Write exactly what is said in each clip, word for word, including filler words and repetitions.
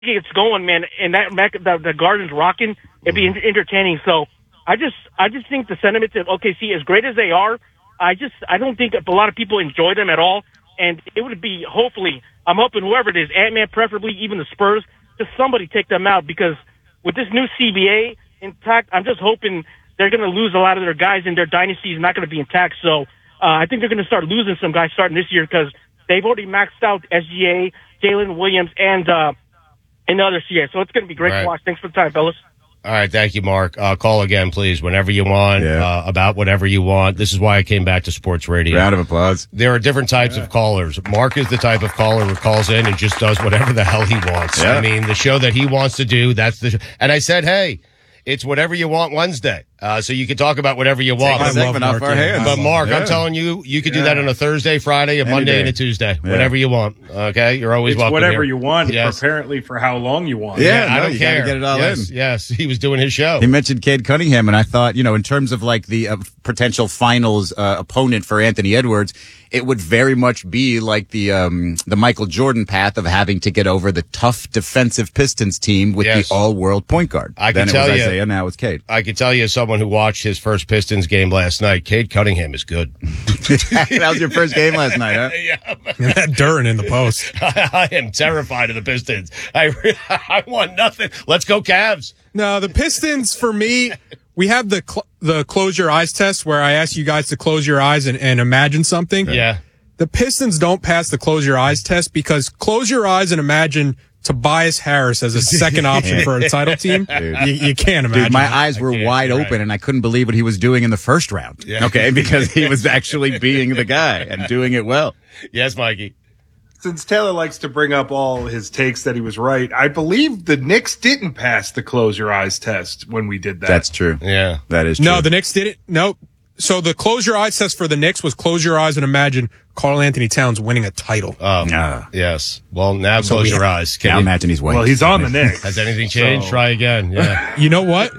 gets going, man, and that the, the Garden's rocking, it'd be entertaining. So I just I just think the sentiments of O K C, as great as they are, I just I don't think a lot of people enjoy them at all. And it would be, hopefully, I'm hoping whoever it is, Ant-Man preferably, even the Spurs, just somebody take them out, because with this new C B A intact, I'm just hoping they're going to lose a lot of their guys and their dynasty is not going to be intact. So uh, I think they're going to start losing some guys starting this year because they've already maxed out S G A, Jalen Williams, and uh, and others here. So it's going to be great right. to watch. Thanks for the time, fellas. All right, thank you, Mark. Uh, call again, please, whenever you want, Yeah. uh, about whatever you want. This is why I came back to sports radio. Round of applause. There are different types yeah. of callers. Mark is the type of caller who calls in and just does whatever the hell he wants. Yeah. I mean, the show that he wants to do, that's the show. And I said, hey, it's whatever you want Wednesday. Uh, so you can talk about whatever you want. Take a segment off our hands. But Mark, yeah. I'm telling you, you could do Yeah. that on a Thursday, Friday, a Any Monday, day. and a Tuesday. Yeah. Whatever you want. Okay? You're always It's welcome whatever here. you want, Yes. apparently for how long you want. Yeah. I no, don't you gotta care. get it all yes, in. Yes, he was doing his show. He mentioned Cade Cunningham, and I thought, you know, in terms of like the uh, potential finals uh, opponent for Anthony Edwards, it would very much be like the um, the Michael Jordan path of having to get over the tough defensive Pistons team with Yes. the all-world point guard. I then can it was tell you- Isaiah, now it's Cade. I can tell you, as someone who watched his first Pistons game last night, Cade Cunningham is good. That was your first game last night, huh? yeah, That Duran in the post. I am terrified of the Pistons. I I want nothing. Let's go Cavs. No, the Pistons, for me, we have the cl- the close your eyes test where I ask you guys to close your eyes and, and imagine something. Yeah. The Pistons don't pass the close your eyes test because close your eyes and imagine Tobias Harris as a second option for a title team. You, you can't imagine. Dude, my it. eyes were wide right. open, and I couldn't believe what he was doing in the first round. Yeah. Okay, because he was actually being the guy and doing it well. Yes, Mikey. Since Taylor likes to bring up all his takes that he was right, I believe the Knicks didn't pass the close your eyes test when we did that. That's true. Yeah. That is true. No, the Knicks didn't. Nope. So the close your eyes test for the Knicks was close your eyes and imagine Karl Anthony Towns winning a title. Oh, Ah. yes. Well, now So close we your have- eyes. Can now you- imagine he's white. Well, he's on the Knicks. Has anything changed? So- Try again. Yeah. You know what?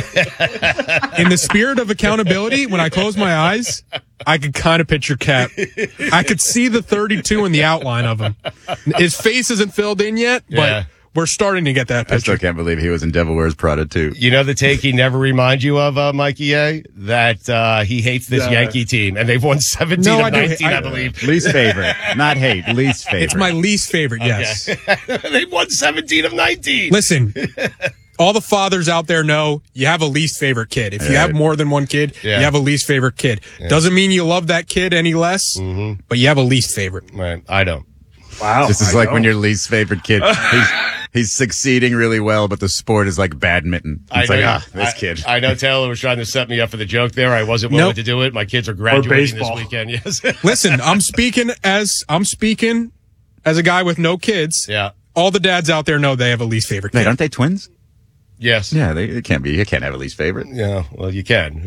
In the spirit of accountability, when I close my eyes, I could kind of picture Cap. I could see the thirty-two in the outline of him. His face isn't filled in yet, but Yeah. we're starting to get that I still picture. can't believe he was in Devil Wears Prada, too. You know the take he never reminds you of, uh, Mikey A? That uh, he hates this Yeah. Yankee team, and they've won seventeen No, of I do. nineteen, I, I- believe. Least favorite. Not hate. Least favorite. It's my least favorite, yes. They've won seventeen of nineteen. Listen, all the fathers out there know you have a least favorite kid. If you Yeah. have more than one kid, Yeah. you have a least favorite kid. Doesn't mean you love that kid any less, but you have a least favorite. Right. I don't. Wow. This is I like know. when your least favorite kid, he's, he's succeeding really well, but the sport is like badminton. It's I like, know, ah, this I, kid. I know Taylor was trying to set me up for the joke there. I wasn't willing Nope. to do it. My kids are graduating this baseball. weekend. Yes. Listen, I'm speaking as I'm speaking as a guy with no kids. yeah. All the dads out there know they have a least favorite Wait, kid. aren't they twins? Yes. Yeah, they it can't be. You can't have a least favorite. Yeah, well, you can.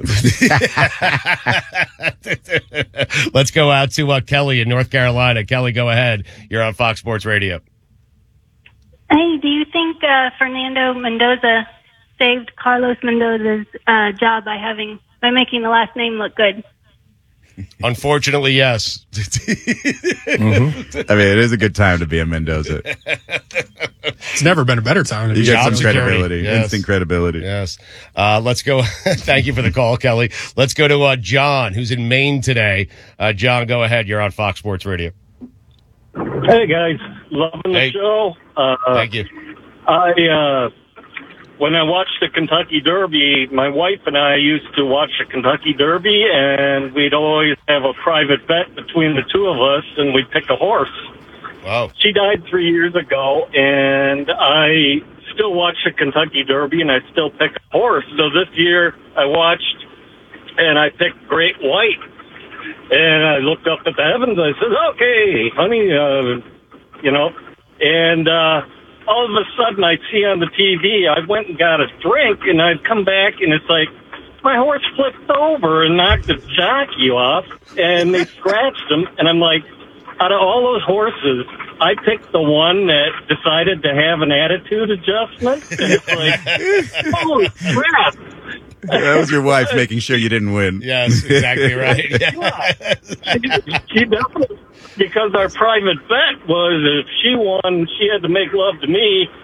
Let's go out to uh, Kelly in North Carolina. Kelly, go ahead. You're on Fox Sports Radio. Hey, do you think uh, Fernando Mendoza saved Carlos Mendoza's uh, job by having by making the last name look good? Unfortunately, yes. I mean, it is a good time to be a Mendoza. It's never been a better time. to You be get Job some security, credibility, yes. instant credibility. Yes. Uh, let's go. Thank you for the call, Kelly. Let's go to uh, John, who's in Maine today. Uh, John, go ahead. You're on Fox Sports Radio. Hey guys, loving the Hey. show. Uh, Thank you. I uh, when I watched the Kentucky Derby, my wife and I used to watch the Kentucky Derby, and we'd always have a private bet between the two of us, and we'd pick a horse. Wow. She died three years ago, and I still watch the Kentucky Derby, and I still pick a horse. So this year I watched, and I picked Great White. And I looked up at the heavens. I said, okay, honey, uh, you know. And uh, all of a sudden I see on the T V, I went and got a drink, and I'd come back, and it's like, my horse flipped over and knocked the jockey off, and they scratched him. And I'm like, out of all those horses, I picked the one that decided to have an attitude adjustment. And it's like, holy crap. That was your wife making sure you didn't win. Yes, exactly right. Yeah. She definitely, because our private bet was if she won, she had to make love to me,